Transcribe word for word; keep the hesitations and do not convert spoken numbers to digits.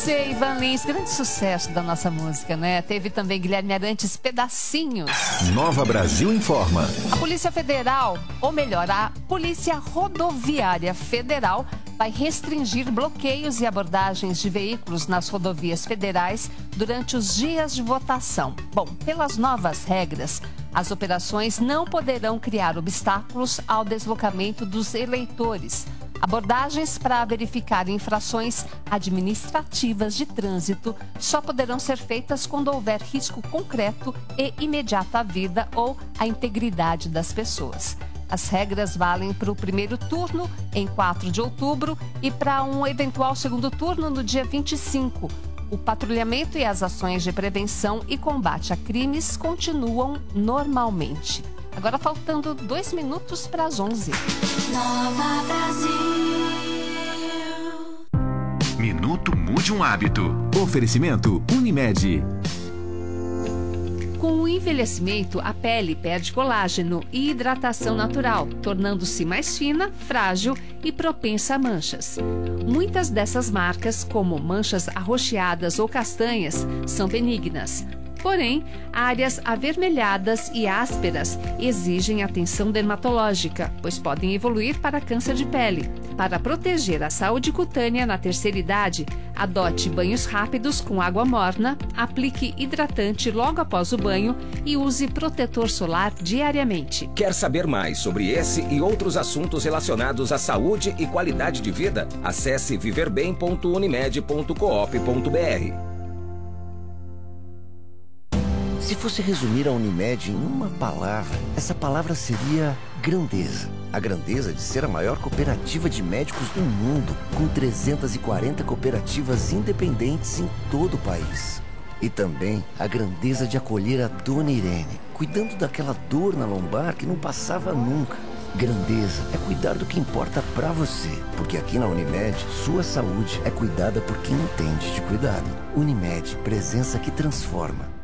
Sei, Ivan Lins, grande sucesso da nossa música, né? Teve também Guilherme Arantes, Pedacinhos. Nova Brasil informa. A Polícia Federal, ou melhor, a Polícia Rodoviária Federal, vai restringir bloqueios e abordagens de veículos nas rodovias federais durante os dias de votação. Bom, pelas novas regras, as operações não poderão criar obstáculos ao deslocamento dos eleitores. Abordagens para verificar infrações administrativas de trânsito só poderão ser feitas quando houver risco concreto e imediato à vida ou à integridade das pessoas. As regras valem para o primeiro turno, em quatro de outubro, e para um eventual segundo turno no dia vinte e cinco. O patrulhamento e as ações de prevenção e combate a crimes continuam normalmente. Agora faltando dois minutos para as onze. Nova Brasil. Minuto Mude um Hábito. Oferecimento Unimed. Com o envelhecimento, a pele perde colágeno e hidratação natural, tornando-se mais fina, frágil e propensa a manchas. Muitas dessas marcas, como manchas arroxeadas ou castanhas, são benignas. Porém, áreas avermelhadas e ásperas exigem atenção dermatológica, pois podem evoluir para câncer de pele. Para proteger a saúde cutânea na terceira idade, adote banhos rápidos com água morna, aplique hidratante logo após o banho e use protetor solar diariamente. Quer saber mais sobre esse e outros assuntos relacionados à saúde e qualidade de vida? Acesse viver bem ponto unimed ponto coop ponto br. Se fosse resumir a Unimed em uma palavra, essa palavra seria grandeza. A grandeza de ser a maior cooperativa de médicos do mundo, com trezentas e quarenta cooperativas independentes em todo o país. E também a grandeza de acolher a Dona Irene, cuidando daquela dor na lombar que não passava nunca. Grandeza é cuidar do que importa pra você, porque aqui na Unimed, sua saúde é cuidada por quem entende de cuidado. Unimed, presença que transforma.